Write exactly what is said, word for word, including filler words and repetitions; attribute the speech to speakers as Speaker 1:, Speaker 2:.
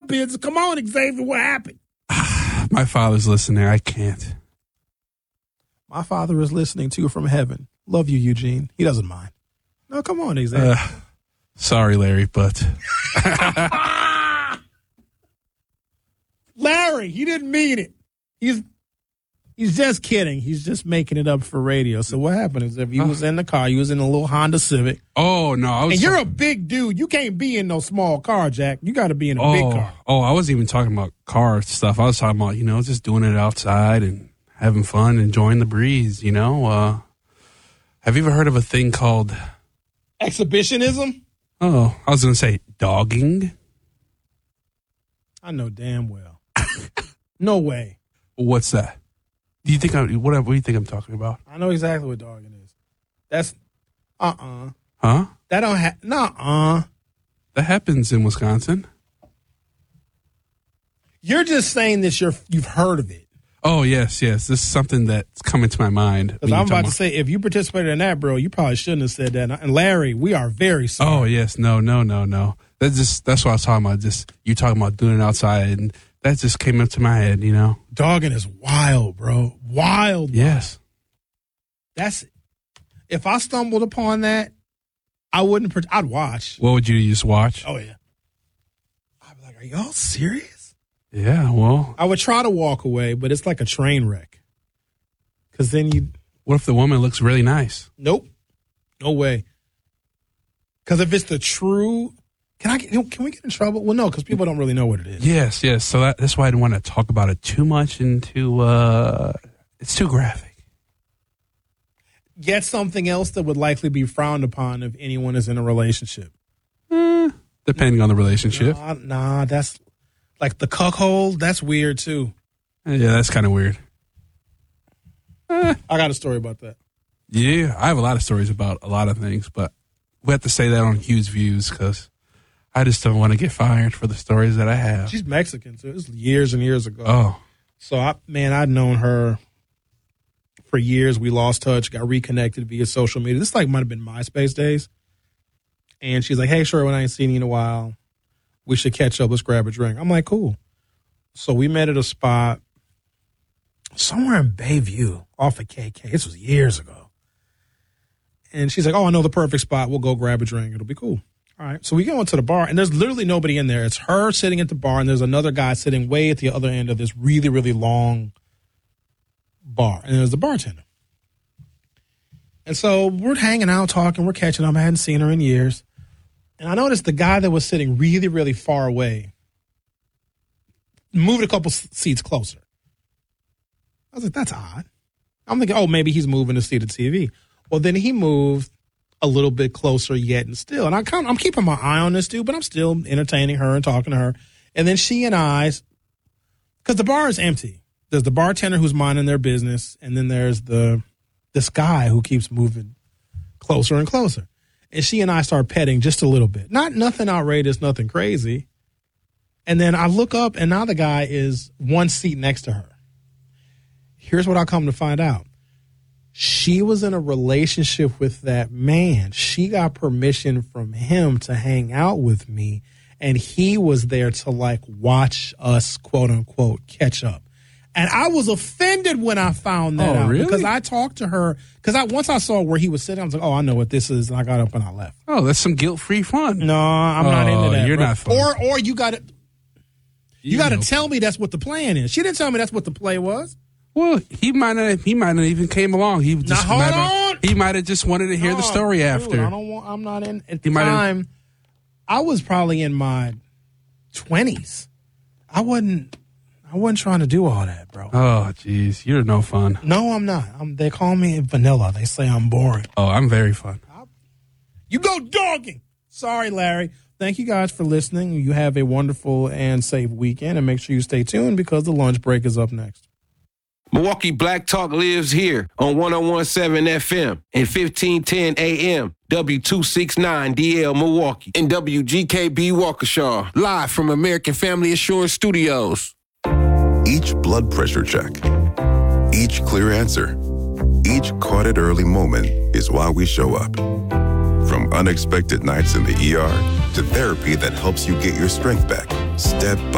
Speaker 1: business. Come on, Xavier, what happened?
Speaker 2: My father's listening. I can't.
Speaker 1: My father is listening to you from heaven. Love you, Eugene. He doesn't mind. No, come on, Xavier.
Speaker 2: Uh, sorry, Larry, but...
Speaker 1: Larry, he didn't mean it. He's he's just kidding. He's just making it up for radio. So what happened is if you was in the car, you was in a little Honda Civic.
Speaker 2: Oh, no. I was
Speaker 1: and you're
Speaker 2: talking-
Speaker 1: a big dude. You can't be in no small car, Jack. You got to be in a
Speaker 2: oh,
Speaker 1: big car.
Speaker 2: Oh, I wasn't even talking about car stuff. I was talking about, you know, just doing it outside and having fun, enjoying the breeze, you know. Uh, have you ever heard of a thing called...
Speaker 1: Exhibitionism?
Speaker 2: Oh, I was going to say dogging.
Speaker 1: I know damn well. No way.
Speaker 2: What's that? Do you think I what, what do you think I'm talking about?
Speaker 1: I know exactly what dogging is. That's uh-uh.
Speaker 2: Huh?
Speaker 1: That don't have nuh-uh.
Speaker 2: That happens in Wisconsin.
Speaker 1: You're just saying this you're you've heard of it.
Speaker 2: Oh, yes, yes. This is something that's coming to my mind.
Speaker 1: Because I'm about to say, if you participated in that, bro, you probably shouldn't have said that. And Larry, we are very sorry.
Speaker 2: Oh, yes. No, no, no, no. That's just that's what I was talking about. Just you talking about doing it outside, and that just came up to my head, you know.
Speaker 1: Dogging is wild, bro. Wild.
Speaker 2: Yes.
Speaker 1: Wild. That's if I stumbled upon that, I wouldn't. I'd watch.
Speaker 2: What would you just watch?
Speaker 1: Oh yeah. I'd be like, "Are y'all serious?"
Speaker 2: Yeah. Well,
Speaker 1: I would try to walk away, but it's like a train wreck. Because then you.
Speaker 2: What if the woman looks really nice?
Speaker 1: Nope. No way. Because if it's the true. Can I get, can we get in trouble? Well, no, because people don't really know what it is.
Speaker 2: Yes, yes. So that, that's why I didn't want to talk about it too much and too, uh, it's too graphic.
Speaker 1: Get something else that would likely be frowned upon if anyone is in a relationship.
Speaker 2: Eh, depending on the relationship.
Speaker 1: Nah, nah, that's like the cuckold. That's weird too.
Speaker 2: Yeah, that's kind of weird. Eh.
Speaker 1: I got a story about that.
Speaker 2: Yeah, I have a lot of stories about a lot of things, but we have to say that on Huge Views because I just don't want to get fired for the stories that I have.
Speaker 1: She's Mexican, so it was years and years ago.
Speaker 2: Oh.
Speaker 1: So, I, man, I'd known her for years. We lost touch, got reconnected via social media. This like might have been MySpace days. And she's like, hey, sure, when I ain't seen you in a while, we should catch up. Let's grab a drink. I'm like, cool. So we met at a spot somewhere in Bayview off of K K. This was years ago. And she's like, oh, I know the perfect spot. We'll go grab a drink. It'll be cool. All right. So we go into the bar, and there's literally nobody in there. It's her sitting at the bar, and there's another guy sitting way at the other end of this really, really long bar. And there's the bartender. And so we're hanging out, talking. We're catching up. I hadn't seen her in years. And I noticed the guy that was sitting really, really far away moved a couple seats closer. I was like, that's odd. I'm thinking, oh, maybe he's moving to see the T V. Well, then he moved a little bit closer yet and still. And I kind of, I'm keeping my eye on this dude, but I'm still entertaining her and talking to her. And then she and I, because the bar is empty. There's the bartender who's minding their business, and then there's the this guy who keeps moving closer and closer. And she and I start petting just a little bit. Not nothing outrageous, nothing crazy. And then I look up, and now the guy is one seat next to her. Here's what I come to find out. She was in a relationship with that man. She got permission from him to hang out with me, and he was there to, like, watch us, quote, unquote, catch up. And I was offended when I found that
Speaker 2: oh,
Speaker 1: out.
Speaker 2: Really?
Speaker 1: Because I talked to her, because I once I saw where he was sitting, I was like, oh, I know what this is, and I got up and I left.
Speaker 2: Oh, that's some guilt-free fun.
Speaker 1: No, I'm
Speaker 2: oh,
Speaker 1: not into that.
Speaker 2: You're
Speaker 1: bro.
Speaker 2: not fun.
Speaker 1: Or, or you got to you, you got to
Speaker 2: know.
Speaker 1: tell me that's what the plan is. She didn't tell me that's what the play was.
Speaker 2: Well, he might not. He might not even came along. He just
Speaker 1: now, hold
Speaker 2: might
Speaker 1: on.
Speaker 2: Have, he might have just wanted to hear
Speaker 1: no,
Speaker 2: the story
Speaker 1: dude,
Speaker 2: after.
Speaker 1: I don't want. I'm not in at
Speaker 2: He
Speaker 1: the
Speaker 2: might have-
Speaker 1: time. I was probably in my twenties. I wasn't. I wasn't trying to do all that, bro.
Speaker 2: Oh, jeez, you're no fun.
Speaker 1: No, I'm not. I'm, they call me vanilla. They say I'm boring.
Speaker 2: Oh, I'm very fun.
Speaker 1: You go dogging. Sorry, Larry. Thank you guys for listening. You have a wonderful and safe weekend, and make sure you stay tuned because the lunch break is up next.
Speaker 3: Milwaukee Black Talk lives here on one oh one point seven F M and fifteen ten A M, W two sixty-nine D L Milwaukee, and W G K B Waukesha, live from American Family Assurance Studios.
Speaker 4: Each blood pressure check, each clear answer, each caught it early moment is why we show up. From unexpected nights in the E R to therapy that helps you get your strength back, step by